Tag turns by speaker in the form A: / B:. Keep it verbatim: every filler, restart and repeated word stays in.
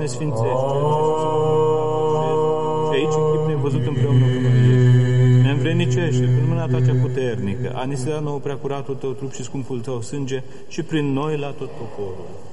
A: ne sfințește. Și aici în chip nevăzut împreună cu noi ești. Ne învrednicește prin mâna ta cea puternică, a ni se da nouă preacuratul tău trup și scumpul tău sânge și prin noi la tot poporul.